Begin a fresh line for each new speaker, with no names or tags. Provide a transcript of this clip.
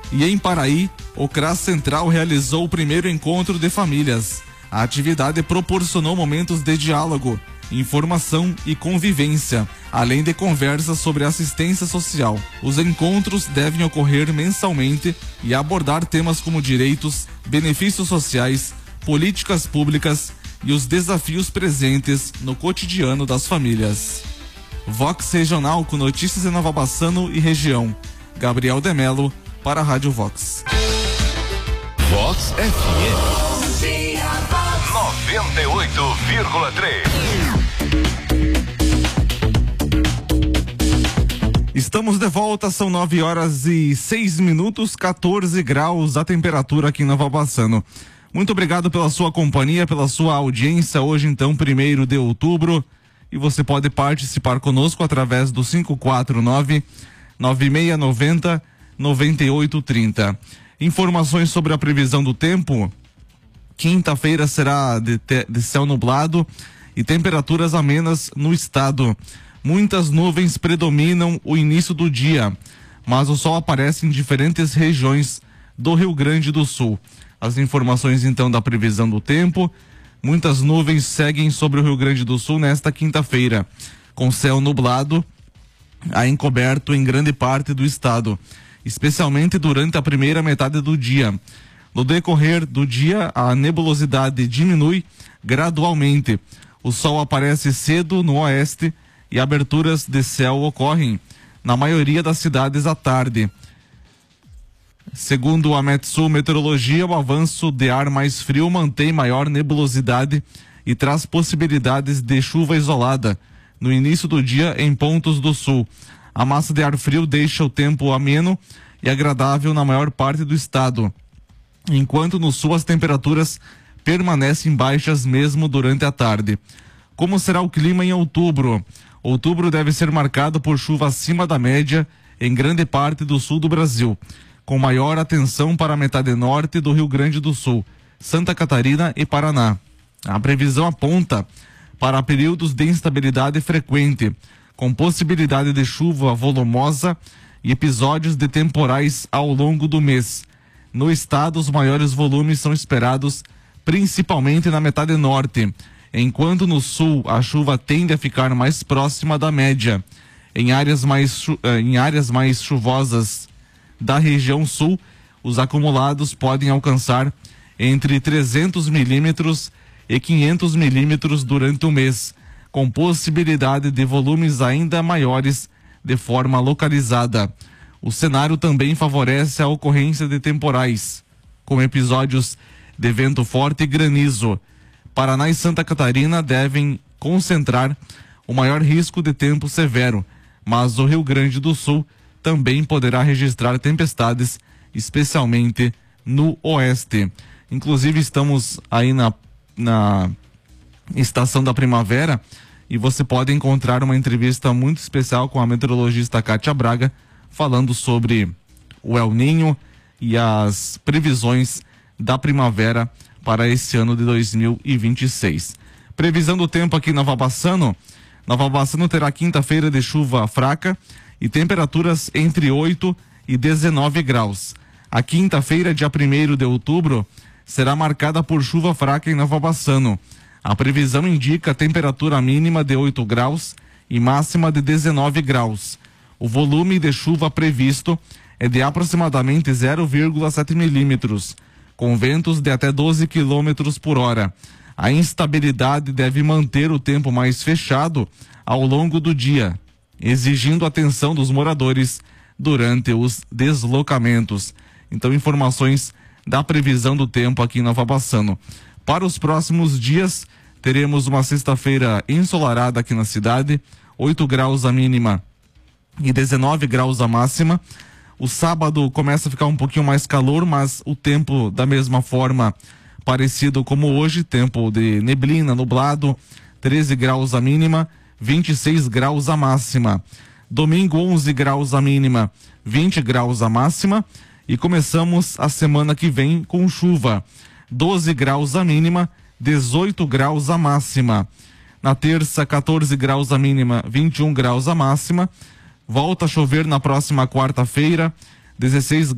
E em Paraí, o CRAS Central realizou o primeiro encontro de famílias. A atividade proporcionou momentos de diálogo, informação e convivência, além de conversas sobre assistência social. Os encontros devem ocorrer mensalmente e abordar temas como direitos, benefícios sociais, políticas públicas e os desafios presentes no cotidiano das famílias. Vox Regional com notícias em Nova Bassano e região. Gabriel de Mello para a Rádio Vox.
Vox FM 98,3.
Estamos de volta, são 9h06, 14 graus a temperatura aqui em Nova Bassano. Muito obrigado pela sua companhia, pela sua audiência. Hoje, então, 1º de outubro. E você pode participar conosco através do 549-9690-9830. Informações sobre a previsão do tempo. Quinta-feira será de céu nublado e temperaturas amenas no estado. Muitas nuvens predominam o início do dia, mas o sol aparece em diferentes regiões do Rio Grande do Sul. As informações então da previsão do tempo. Muitas nuvens seguem sobre o Rio Grande do Sul nesta quinta-feira, com céu nublado a encoberto em grande parte do estado, especialmente durante a primeira metade do dia. No decorrer do dia, a nebulosidade diminui gradualmente. O sol aparece cedo no oeste e aberturas de céu ocorrem na maioria das cidades à tarde. Segundo a Metsul Meteorologia, o avanço de ar mais frio mantém maior nebulosidade e traz possibilidades de chuva isolada no início do dia em pontos do sul. A massa de ar frio deixa o tempo ameno e agradável na maior parte do estado, enquanto no sul as temperaturas permanecem baixas mesmo durante a tarde. Como será o clima em outubro? Outubro deve ser marcado por chuva acima da média em grande parte do sul do Brasil, com maior atenção para a metade norte do Rio Grande do Sul, Santa Catarina e Paraná. A previsão aponta para períodos de instabilidade frequente, com possibilidade de chuva volumosa e episódios de temporais ao longo do mês. No estado, os maiores volumes são esperados principalmente na metade norte, enquanto no sul a chuva tende a ficar mais próxima da média. Em áreas mais chuvosas da região sul, os acumulados podem alcançar entre 300 milímetros e 500 milímetros durante o mês, com possibilidade de volumes ainda maiores de forma localizada. O cenário também favorece a ocorrência de temporais, com episódios de vento forte e granizo. Paraná e Santa Catarina devem concentrar o maior risco de tempo severo, mas o Rio Grande do Sul também poderá registrar tempestades, especialmente no oeste. Inclusive, estamos aí na estação da primavera e você pode encontrar uma entrevista muito especial com a meteorologista Kátia Braga, falando sobre o El Niño e as previsões da primavera para esse ano de 2026. Previsão do tempo aqui em Nova Bassano. Nova Bassano terá quinta-feira de chuva fraca e temperaturas entre 8 e 19 graus. A quinta-feira, dia 1º de outubro, será marcada por chuva fraca em Nova Bassano. A previsão indica temperatura mínima de 8 graus e máxima de 19 graus. O volume de chuva previsto é de aproximadamente 0,7 milímetros, com ventos de até 12 quilômetros por hora. A instabilidade deve manter o tempo mais fechado ao longo do dia, exigindo atenção dos moradores durante os deslocamentos. Então, informações da previsão do tempo aqui em Nova Bassano. Para os próximos dias, teremos uma sexta-feira ensolarada aqui na cidade, 8 graus a mínima e 19 graus a máxima. O sábado começa a ficar um pouquinho mais calor, mas o tempo da mesma forma, parecido como hoje, tempo de neblina, nublado, 13 graus a mínima, 26 graus a máxima. Domingo, 11 graus a mínima, 20 graus a máxima. E começamos a semana que vem com chuva, 12 graus a mínima, 18 graus a máxima. Na terça, 14 graus a mínima, 21 graus a máxima. Volta a chover na próxima quarta-feira, 16